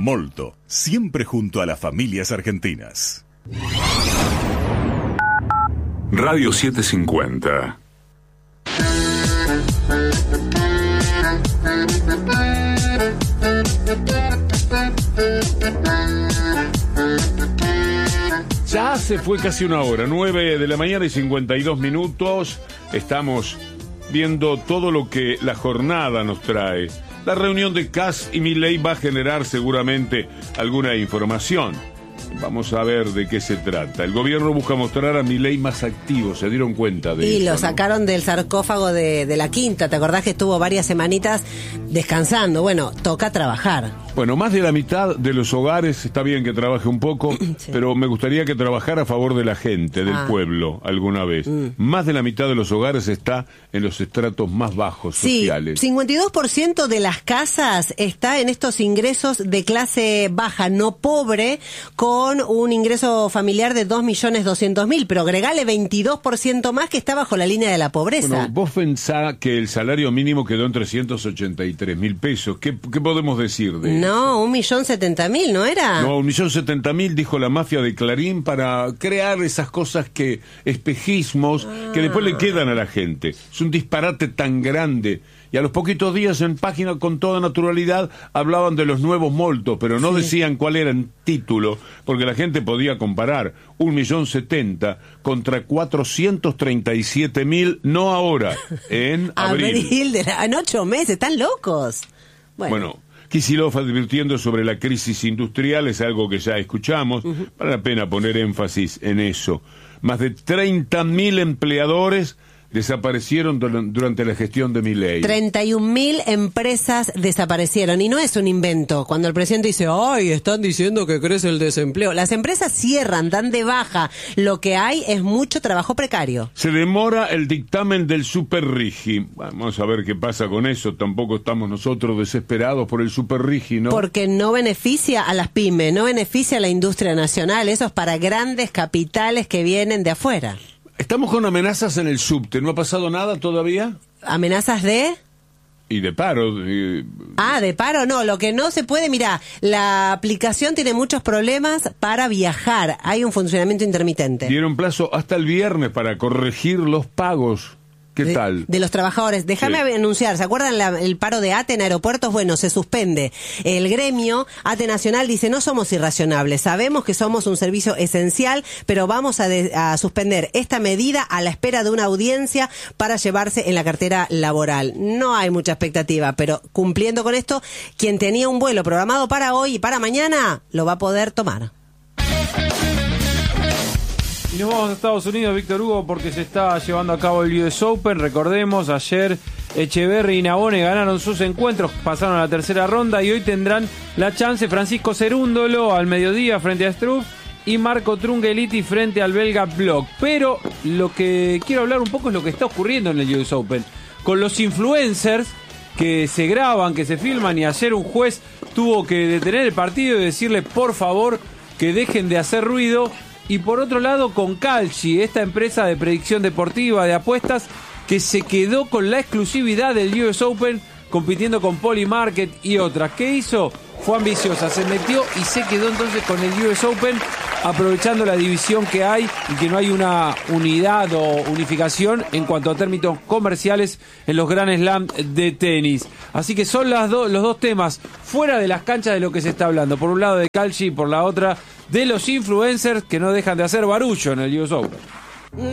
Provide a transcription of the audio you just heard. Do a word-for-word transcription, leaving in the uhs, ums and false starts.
Molto, siempre junto a las familias argentinas. Radio setecientos cincuenta. Ya se fue casi una hora, nueve de la mañana y cincuenta y dos minutos. Estamos viendo todo lo que la jornada nos trae. La reunión de Kast y Milei va a generar seguramente alguna información. Vamos a ver de qué se trata. El gobierno busca mostrar a Milei más activo, se dieron cuenta de y eso. Y lo ¿no? sacaron del sarcófago de, de la Quinta, ¿te acordás que estuvo varias semanitas descansando? Bueno, toca trabajar. Bueno, más de la mitad de los hogares, está bien que trabaje un poco, sí. pero me gustaría que trabajara a favor de la gente, del ah. pueblo, alguna vez. Mm. Más de la mitad de los hogares está en los estratos más bajos sí, sociales. cincuenta y dos por ciento de las casas está en estos ingresos de clase baja, no pobre, con un ingreso familiar de dos millones doscientos mil, pero agregale veintidós por ciento más que está bajo la línea de la pobreza. Bueno, vos pensá que el salario mínimo quedó en trescientos ochenta y tres mil pesos. ¿Qué, qué podemos decir de eso? No, un millón setenta mil, ¿no era? No, un millón setenta mil, dijo la mafia de Clarín, para crear esas cosas que, espejismos, ah. que después le quedan a la gente. Es un disparate tan grande. Y a los poquitos días en página, con toda naturalidad, hablaban de los nuevos moltos, pero no sí. decían cuál era el título, porque la gente podía comparar un millón setenta contra cuatrocientos treinta y siete mil, no ahora, en abril. Abril, de la, en ocho meses, están locos. Bueno. bueno Kicillof advirtiendo sobre la crisis industrial, es algo que ya escuchamos, uh-huh. vale la pena poner énfasis en eso. Más de treinta mil empleadores desaparecieron durante la gestión de Milei. treinta y un mil empresas desaparecieron, y no es un invento. Cuando el presidente dice, ay, están diciendo que crece el desempleo. Las empresas cierran, dan de baja. Lo que hay es mucho trabajo precario. Se demora el dictamen del Superrigi. Vamos a ver qué pasa con eso. Tampoco estamos nosotros desesperados por el Superrigi, ¿no? Porque no beneficia a las pymes, no beneficia a la industria nacional. Eso es para grandes capitales que vienen de afuera. Estamos con amenazas en el subte. ¿No ha pasado nada todavía? ¿Amenazas de...? Y de paro. De... Ah, de paro no. Lo que no se puede... Mira, la aplicación tiene muchos problemas para viajar. Hay un funcionamiento intermitente. Dieron plazo hasta el viernes para corregir los pagos. ¿Qué de, tal? De los trabajadores. Déjame sí. anunciar, ¿se acuerdan la, el paro de ATE en aeropuertos? Bueno, se suspende. El gremio ATE Nacional dice, no somos irracionables, sabemos que somos un servicio esencial, pero vamos a, de, a suspender esta medida a la espera de una audiencia para llevarse en la cartera laboral. No hay mucha expectativa, pero cumpliendo con esto, quien tenía un vuelo programado para hoy y para mañana, lo va a poder tomar. Y nos vamos a Estados Unidos, Víctor Hugo, porque se está llevando a cabo el U S Open. Recordemos, ayer Echeverry y Nabone ganaron sus encuentros, pasaron a la tercera ronda y hoy tendrán la chance Francisco Cerúndolo al mediodía frente a Struff y Marco Trungelliti frente al belga Block. Pero lo que quiero hablar un poco es lo que está ocurriendo en el U S Open. Con los influencers que se graban, que se filman, y ayer un juez tuvo que detener el partido y decirle por favor que dejen de hacer ruido. Y por otro lado, con Kalshi, esta empresa de predicción deportiva, de apuestas, que se quedó con la exclusividad del U S Open, compitiendo con Polymarket y otras. ¿Qué hizo? Fue ambiciosa, se metió y se quedó entonces con el U S Open, aprovechando la división que hay y que no hay una unidad o unificación en cuanto a términos comerciales en los Grand Slam de tenis. Así que son las do- los dos temas fuera de las canchas de lo que se está hablando. Por un lado de Kalshi y por la otra de los influencers que no dejan de hacer barullo en el U S Open.